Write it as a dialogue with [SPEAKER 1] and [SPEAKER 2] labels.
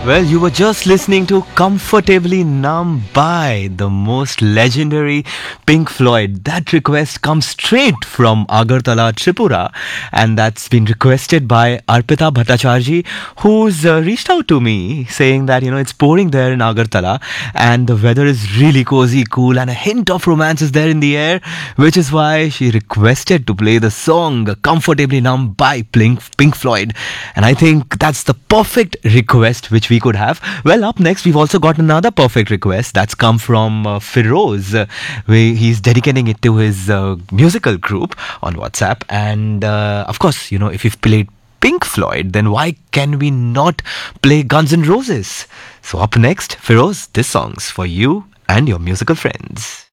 [SPEAKER 1] Well, you were just listening to Comfortably Numb by the most legendary Pink Floyd. That request comes straight from Agartala, Tripura, and that's been requested by Arpita Bhattacharji, who's reached out to me saying that, it's pouring there in Agartala and the weather is really cozy, cool, and a hint of romance is there in the air, which is why she requested to play the song Comfortably Numb by Pink Floyd. And I think that's the perfect request which we could have. Well, up next, we've also got another perfect request that's come from Feroz. He's dedicating it to his musical group on WhatsApp. And of course, if you've played Pink Floyd, then why can we not play Guns N' Roses? So up next, Feroz, this song's for you and your musical friends.